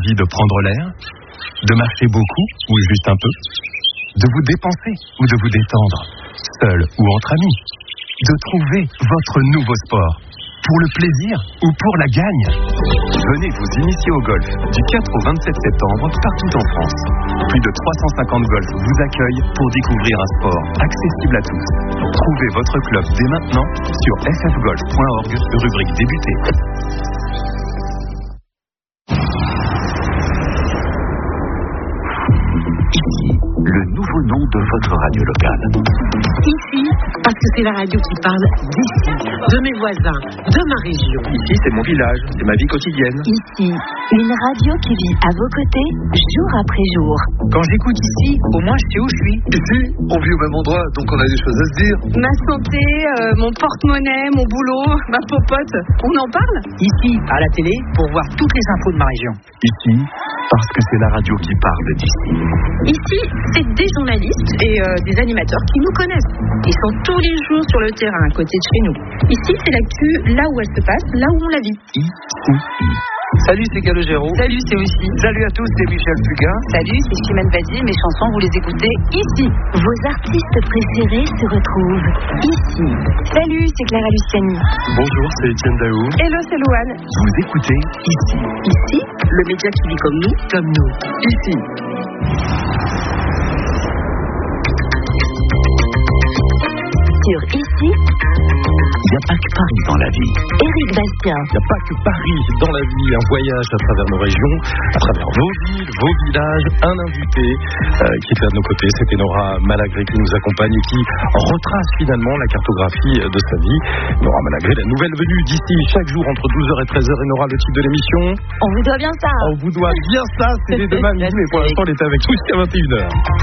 envie de prendre l'air, de marcher beaucoup ou juste un peu, de vous dépenser ou de vous détendre, seul ou entre amis, de trouver votre nouveau sport, pour le plaisir ou pour la gagne. Venez vous initier au golf du 4 au 27 septembre partout en France. Plus de 350 golfs vous accueillent pour découvrir un sport accessible à tous. Trouvez votre club dès maintenant sur ffgolf.org, rubrique débuter. Le nouveau nom de votre radio locale. Ici, parce que c'est la radio qui parle d'ici, de mes voisins, de ma région. Ici, c'est mon village, c'est ma vie quotidienne. Ici, une radio qui vit à vos côtés, jour après jour. Quand j'écoute ici, au moins je sais où je suis. Ici, on vit au même endroit, donc on a des choses à se dire. Ma santé, mon porte-monnaie, mon boulot, ma popote, on en parle? Ici, à la télé, pour voir toutes les infos de ma région. Ici, parce que c'est la radio qui parle d'ici. Ici, c'est des journalistes et des animateurs qui nous connaissent. Ils sont tous les jours sur le terrain, à côté de chez nous. Ici, c'est l'actu, là où elle se passe, là où on la vit. Ici. Salut, c'est Calogero. Salut, c'est aussi. Salut à tous, c'est Michel Fugain. Salut, c'est Chimène Badi. Mes chansons, vous les écoutez ici. Vos artistes préférés se retrouvent ici. Salut, c'est Clara Luciani. Bonjour, c'est Etienne Daou. Hello, c'est Louane. Vous écoutez ici. Ici, le média qui vit comme nous. Ici. Sur Ici, Il n'y a pas que Paris dans la vie. Éric Bastien. Il n'y a pas que Paris dans la vie, un voyage à travers nos régions, à travers vos villes, vos villages, un invité qui est là de nos côtés, c'était Nora Malagré qui nous accompagne et qui retrace finalement la cartographie de sa vie. Nora Malagré, la nouvelle venue d'ici chaque jour entre 12h et 13h. Et Nora, le titre de l'émission? On vous doit bien ça. On vous doit bien ça, c'est dès demain midi, mais pour l'instant, elle est avec nous jusqu'à 21h.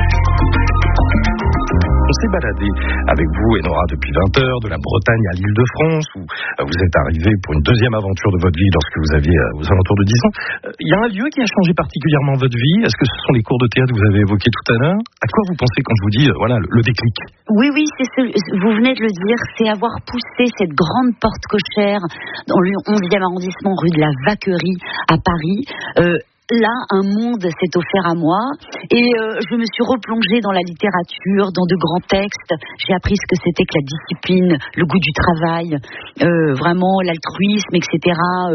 On s'est baladé avec vous et Nora depuis 20 heures, de la Bretagne à l'Île-de-France, où vous êtes arrivé pour une deuxième aventure de votre vie lorsque vous aviez aux alentours de 10 ans. Il y a un lieu qui a changé particulièrement votre vie. Est-ce que ce sont les cours de théâtre que vous avez évoqués tout à l'heure? À quoi vous pensez quand je vous dis, voilà, le déclic? Oui, vous venez de le dire, c'est avoir poussé cette grande porte cochère dans le 11e arrondissement, rue de la Vacquerie, à Paris. Là, un monde s'est offert à moi et je me suis replongée dans la littérature, dans de grands textes. J'ai appris ce que c'était que la discipline, le goût du travail, vraiment l'altruisme, etc.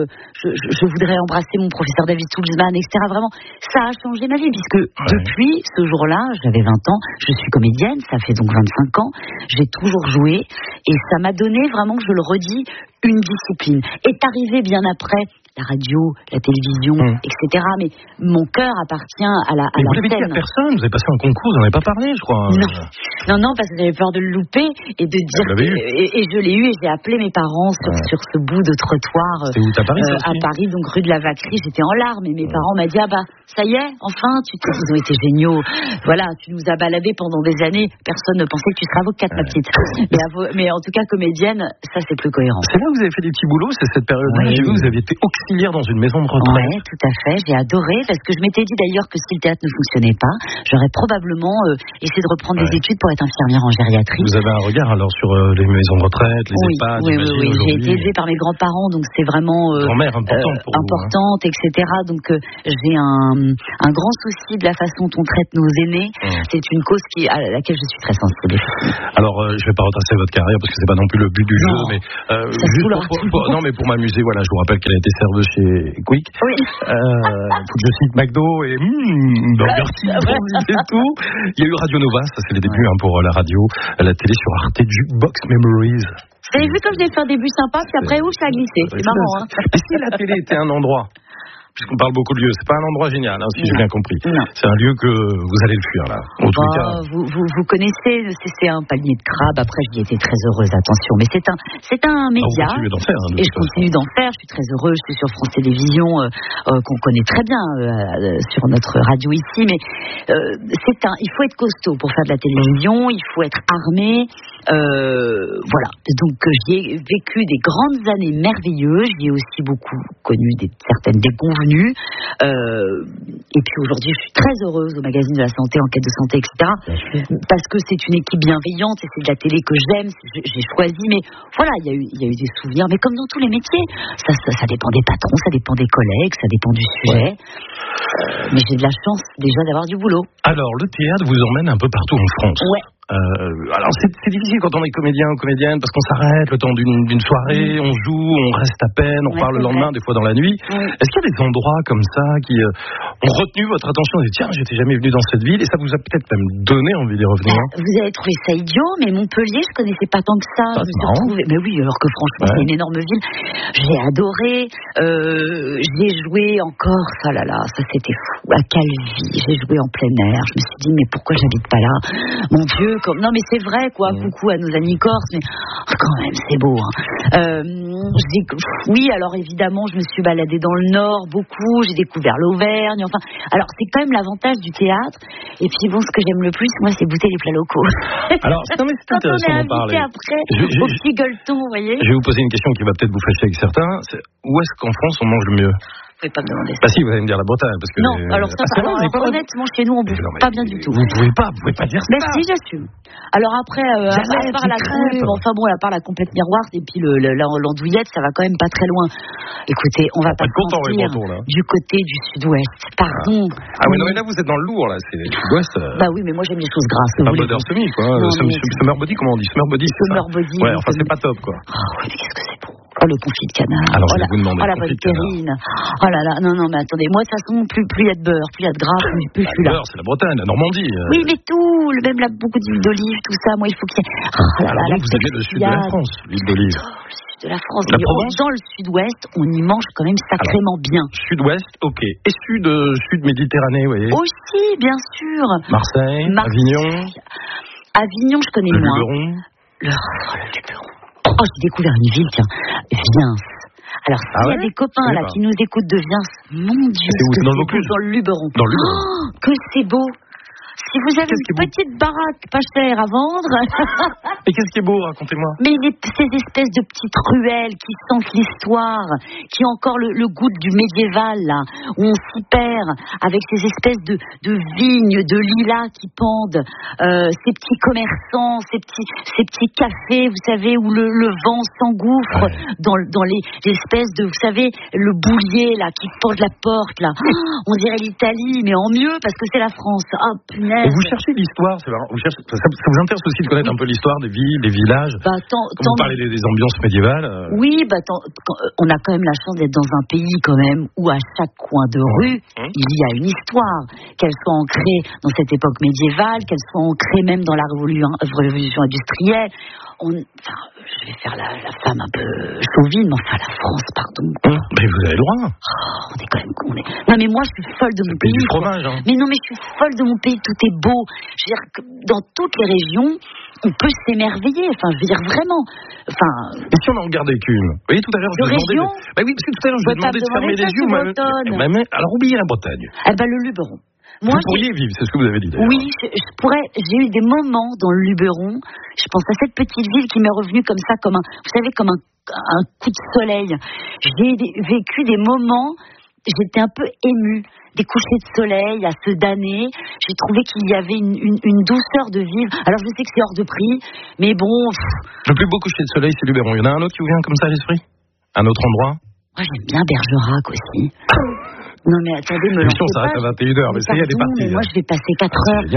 Je voudrais embrasser mon professeur David Sulzman, etc. Vraiment, ça a changé ma vie puisque depuis ce jour-là, j'avais 20 ans, je suis comédienne, ça fait donc 25 ans, j'ai toujours joué et ça m'a donné vraiment, je le redis, une discipline. Est arrivé bien après la radio, la télévision, etc. Mais mon cœur appartient à la vous l'avez dit scène. à personne, vous avez passé un concours, vous n'en avez pas parlé, je crois. Non, parce que j'avais peur de le louper et de dire et je l'ai eu et j'ai appelé mes parents sur ce bout de trottoir. C'est où, à Paris, à Paris, donc rue de la Vacquerie. J'étais en larmes et mes parents m'ont dit ça y est, enfin, ils ont été géniaux. Voilà, tu nous as baladés pendant des années. Personne ne pensait que tu serais avocate, ma petite. Mais en tout cas, comédienne, ça c'est plus cohérent. C'est là où vous avez fait des petits boulots, c'est cette période-là. J'ai vu, vous aviez été auxiliaire dans une maison de retraite. Oui, tout à fait. J'ai adoré parce que je m'étais dit d'ailleurs que si le théâtre ne fonctionnait pas, j'aurais probablement essayé de reprendre des études pour être infirmière en gériatrie. Vous avez un regard alors sur les maisons de retraite, les EHPAD? Oui. J'ai été élevée par mes grands-parents, donc c'est vraiment grand-mère importante, etc. Donc j'ai un grand souci de la façon dont on traite nos aînés. C'est une cause à laquelle je suis très sensible. Alors je ne vais pas retracer votre carrière parce que c'est pas non plus le but du jeu, mais non, mais pour m'amuser, voilà, je vous rappelle qu'elle a été serveuse chez Quick. Oui. Faut que je cite McDo et Burger King et tout. Il y a eu Radio Nova, ça c'est les débuts pour la radio, la télé sur Arte, Jukebox Memories. Vous avez vu comme j'ai fait un début sympa, puis après ça a glissé. C'est marrant, hein. Et si la télé était un endroit, puisqu'on parle beaucoup de lieux, c'est pas un endroit génial, si j'ai bien compris. Non. C'est un lieu que vous allez le fuir, là. En tout cas. Vous connaissez, c'est un panier de crabes. Après, j'y étais très heureuse, attention. Mais c'est un média. Vous continuez d'en faire, et je continue d'en faire. Je suis très heureuse. Je suis sur France Télévisions, qu'on connaît très bien sur notre radio ici. Mais il faut être costaud pour faire de la télévision. Il faut être armé. Voilà, donc j'y ai vécu des grandes années merveilleuses, j'y ai aussi beaucoup connu certaines déconvenues, et puis aujourd'hui je suis très heureuse au magazine de la santé, Enquête de santé, etc. Parce que c'est une équipe bienveillante et c'est de la télé que j'aime, j'ai choisi, mais voilà, il y a eu des souvenirs, mais comme dans tous les métiers, ça dépend des patrons, ça dépend des collègues, ça dépend du sujet. Mais j'ai de la chance déjà d'avoir du boulot. Alors, le théâtre vous emmène un peu partout en France. Ouais. Alors c'est difficile quand on est comédien ou comédienne parce qu'on s'arrête le temps d'une soirée, on joue, on reste à peine, on repart le lendemain, des fois dans la nuit. Est-ce qu'il y a des endroits comme ça qui ont retenu votre attention et tiens, j'étais jamais venu dans cette ville et ça vous a peut-être même donné envie d'y revenir? Vous avez trouvé ça idiot, mais Montpellier, je connaissais pas tant que ça. Je me suis retrouvée. Mais oui, alors que franchement, c'est une énorme ville. J'ai adoré. J'ai joué en Corse. Ah là là, ça c'était fou. À Calvi, j'ai joué en plein air. Je me suis dit, mais pourquoi j'habite pas là? Mon Dieu. Non mais c'est vrai quoi, coucou à nos amis corses, mais quand même c'est beau. Oui, alors évidemment je me suis baladée dans le Nord beaucoup, j'ai découvert l'Auvergne, enfin, alors c'est quand même l'avantage du théâtre. Et puis bon, ce que j'aime le plus, moi, c'est goûter les plats locaux. Alors c'est intéressant d'en parler. Après, au petit gueuleton, vous voyez. Je vais vous poser une question qui va peut-être vous fâcher avec certains. Où est-ce qu'en France on mange le mieux? Vous pouvez pas me demander ça. Bah si, vous allez me dire la Bretagne, parce que non, alors ça, honnêtement, chez nous, on bouffe pas bien du tout. Vous pouvez pas dire ça. Mais si, j'assume. Alors après, à part la crêpe, enfin bon, à part la complète miroir et puis l'andouillette, ça va quand même pas très loin. Écoutez, on va pas se mentir, du côté du sud-ouest. Pardon. Ah oui, non mais là vous êtes dans le lourd là, c'est le sud-ouest. Bah oui, mais moi j'aime les choses grasses. C'est pas butter semi quoi. Summer body, comment on dit? Summer body. Summer body. Ouais, enfin c'est pas top quoi. Oh oui, mais qu'est-ce que c'est bon. Oh, le confit de canard. Alors, je vais vous demander. Oh, la bonne terrine. Oh là là, non, mais attendez. Moi, de toute façon, plus il y a de beurre, plus il y a de gras, plus je suis là. Le beurre, c'est la Bretagne, la Normandie. Oui, mais tout, même là, beaucoup d'huile d'olive, tout ça. Moi, il faut qu'il y ait. Oh là là, alors, vous avez le sud de la France, l'huile d'olive. Le sud de la France. La Provence. Dans le sud-ouest, on y mange quand même sacrément bien. Sud-ouest, ok. Et sud Méditerranée, vous voyez. Aussi, bien sûr. Marseille. Avignon. Avignon, je connais moins. Le Luberon. Oh, j'ai découvert une ville, tiens. Viens. Alors, s'il y a des copains là qui nous écoutent de Viens, mon Dieu, c'est où, dans le Luberon. Dans le Luberon. Oh, que c'est beau. Si vous avez une petite baraque pas chère à vendre. Et qu'est-ce qui est beau, racontez-moi. Mais ces espèces de petites ruelles qui sentent l'histoire, qui ont encore le goût du médiéval, là, où on s'y perd, avec ces espèces de vignes, de lilas qui pendent, ces petits commerçants, ces petits cafés, vous savez, où le vent s'engouffre dans les espèces de, vous savez, le boulier, là, qui porte la porte, là. On dirait l'Italie, mais en mieux, parce que c'est la France. Oh, punaise. Et vous cherchez l'histoire, c'est marrant. Ça vous intéresse aussi de connaître un peu l'histoire des villes, des villages. Vous parlez des ambiances médiévales. Oui, on a quand même la chance d'être dans un pays quand même où à chaque coin de rue, il y a une histoire. Qu'elle soit ancrée dans cette époque médiévale, qu'elle soit ancrée même dans la révolution industrielle. Je vais faire la femme un peu chauvine, mais enfin la France, pardon. Mais vous avez le droit. On est quand même. Non mais moi je suis folle de mon pays. Du fromage. Hein. Mais non mais je suis folle de mon pays, tout est beau. Je veux dire que dans toutes les régions, on peut s'émerveiller. Enfin, je veux dire vraiment. Enfin. Et si on en regardait qu'une? Vous voyez tout à l'heure je vous ai demandé. Bah oui, parce que tout à l'heure je vous ai demandé de fermer les yeux. Alors oubliez la Bretagne. Le Luberon. Vous pourriez vivre, c'est ce que vous avez dit d'ailleurs. Oui, je pourrais. J'ai eu des moments dans le Luberon. Je pense à cette petite ville qui m'est revenue comme ça, comme un coup de soleil. J'ai vécu des moments. J'étais un peu émue. Des couchers de soleil à ceux d'année. J'ai trouvé qu'il y avait une douceur de vivre. Alors je sais que c'est hors de prix, mais bon. Le plus beau coucher de soleil, c'est Luberon. Il y en a un autre qui vous vient comme ça à l'esprit? Un autre endroit? Moi j'aime bien Bergerac aussi. Non mais attendez, me lancez pas. Ça s'arrête à 21h, mais ça y est, elle est partie. Moi je vais passer 4 heures.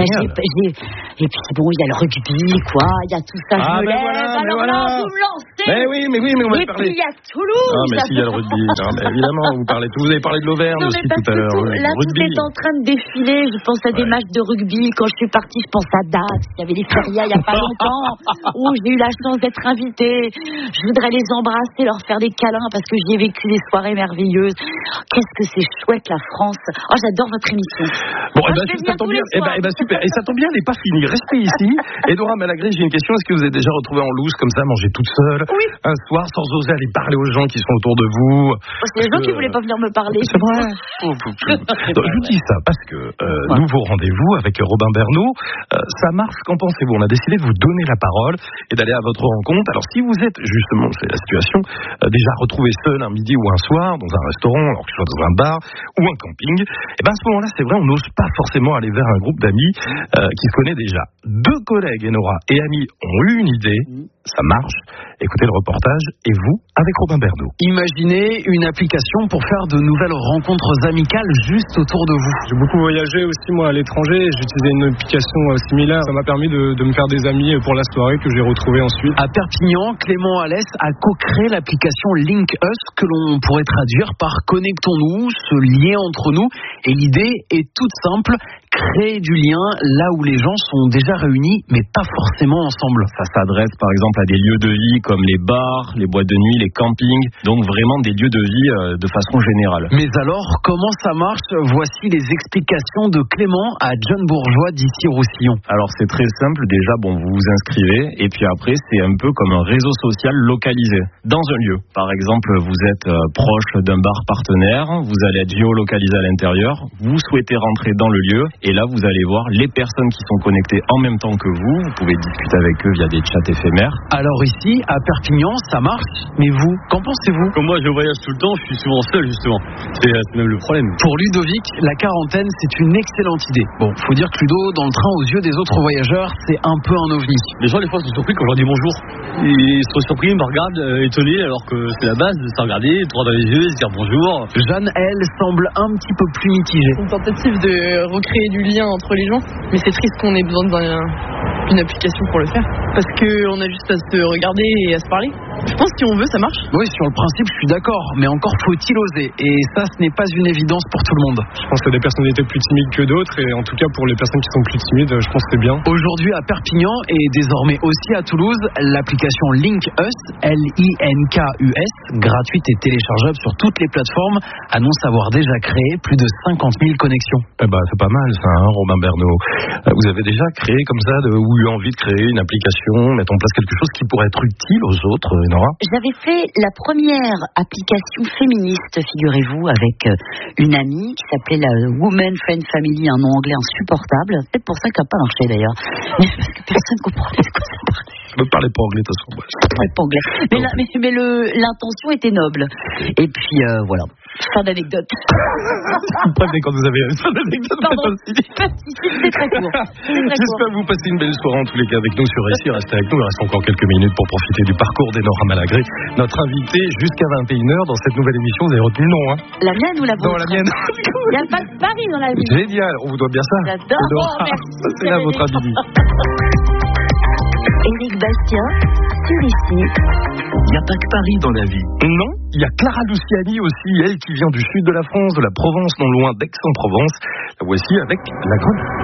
Et puis bon, il y a le rugby, quoi. Il y a tout ça, je me lève. Alors là, vous me lancez. Mais oui, on va parler. Et puis il y a Toulouse. Non mais s'il y a le rugby, non, mais évidemment, vous avez parlé de l'Auvergne aussi tout à l'heure. Là, tout est en train de défiler. Je pense à des matchs de rugby. Quand je suis partie, je pense à Dax. Il y avait les férias il y a pas longtemps où j'ai eu la chance d'être invitée. Je voudrais les embrasser, leur faire des câlins parce que j'y ai vécu des soirées merveilleuses. Qu'est-ce que c'est c'est chouette la France. Oh, j'adore votre émission. Bon, ça tombe bien. Super. Et ça tombe bien, elle n'est pas finie. Restez ici. Et Nora Malagré, j'ai une question. Est-ce que vous êtes déjà retrouvée en loose comme ça, manger toute seule, un soir, sans oser aller parler aux gens qui sont autour de vous? C'est les gens qui voulaient pas venir me parler. C'est vrai. Donc, je vous dis ça parce que nouveau rendez-vous avec Robin Bernot. Ça marche. Qu'en pensez-vous? On a décidé de vous donner la parole et d'aller à votre rencontre. Alors, si vous êtes justement, c'est la situation, déjà retrouvé seul un midi ou un soir dans un restaurant, alors que ce soit dans un bar ou un camping, et à ce moment-là, c'est vrai, on n'ose pas forcément aller vers un groupe d'amis qui se connaît déjà. 2 collègues, Enora et amis, ont eu une idée. Ça marche. Écoutez le reportage et vous, avec Robin Bernot. Imaginez une application pour faire de nouvelles rencontres amicales juste autour de vous. J'ai beaucoup voyagé aussi moi à l'étranger, j'utilisais une application similaire. Ça m'a permis de me faire des amis pour la soirée que j'ai retrouvée ensuite. À Perpignan, Clément Alès a co-créé l'application Link Us que l'on pourrait traduire par connectons-nous, ce lien entre nous. Et l'idée est toute simple, créer du lien là où les gens sont déjà réunis mais pas forcément ensemble. Ça s'adresse par exemple à des lieux de vie comme les bars, les boîtes de nuit, les campings, donc vraiment des lieux de vie de façon générale. Mais alors, comment ça marche? Voici les explications de Clément à John Bourgeois d'Issy-Roussillon. Alors c'est très simple, déjà vous vous inscrivez et puis après c'est un peu comme un réseau social localisé dans un lieu. Par exemple, vous êtes proche d'un bar partenaire, vous allez être géolocalisé à l'intérieur, vous souhaitez rentrer dans le lieu et là vous allez voir les personnes qui sont connectées en même temps que vous pouvez discuter avec eux via des chats éphémères. Alors ici, à Perpignan, ça marche, mais vous, qu'en pensez-vous? Comme moi je voyage tout le temps, je suis souvent seul justement, c'est même le problème. Pour Ludovic, la quarantaine c'est une excellente idée. Bon, faut dire que Ludo, dans le train aux yeux des autres voyageurs, c'est un peu un ovni. Les gens des fois sont surpris quand je leur dis bonjour. Ils sont surpris, ils me regardent étonnés alors que c'est la base de se regarder, droit dans les yeux, se dire bonjour. Jeanne, elle, semble un petit peu plus mitigée. C'est une tentative de recréer du lien entre les gens, mais c'est triste qu'on ait besoin d'une application pour le faire, parce qu'on a juste à se regarder et à se parler. Je pense que si on veut, ça marche. Oui, sur le principe, je suis d'accord, mais encore faut-il oser, et ça, ce n'est pas une évidence pour tout le monde. Je pense qu'il y a des personnalités plus timides que d'autres, et en tout cas pour les personnes qui sont plus timides, je pense que c'est bien. Aujourd'hui à Perpignan, et désormais aussi à Toulouse, l'application Link Us, Linkus, gratuite et téléchargeable sur toutes les plateformes, annonce avoir déjà créé plus de 50 000 connexions. C'est pas mal ça, Robin Bernot. Vous avez déjà créé comme ça, ou eu envie de créer une application, mettre en place quelque chose qui pourrait être utile aux autres, Nora? J'avais fait la première application féministe, figurez-vous, avec une amie qui s'appelait la Women Friend Family, un nom anglais insupportable. C'est peut-être pour ça que ça n'a pas marché d'ailleurs. Mais parce que personne ne comprenait ce que ça parlait. Je ne parle pas anglais de toute façon. Pas anglais. Mais l'intention était noble. Et puis voilà. Fin d'anecdote. Prévenez quand vous avez une fin d'anecdote. Pardon, c'est très court. J'espère que vous passez une belle soirée en tous les cas avec nous sur ici. Restez avec nous, il reste encore quelques minutes pour profiter du parcours d'Enora Malagré. Notre invité jusqu'à 21h dans cette nouvelle émission, vous avez retenu le nom, hein? La mienne ou la vôtre? Non, la mienne. Il n'y a pas de Paris dans la vie. Génial, on vous doit bien ça. J'adore. Merci. Ça, c'est là votre habit. Éric Bastien, sur ici. Il n'y a pas que Paris dans la vie. Non, il y a Clara Luciani aussi, elle qui vient du sud de la France, de la Provence, non loin d'Aix-en-Provence. La voici avec La Grenouille.